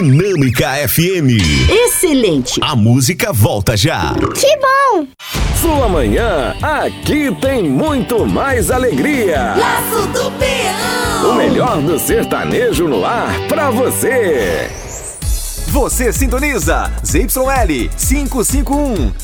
Dinâmica FM. Excelente. A música volta já. Que bom! Sua manhã, aqui tem muito mais alegria. Laço do Peão. O melhor do sertanejo no ar pra você. Você sintoniza ZYL 551.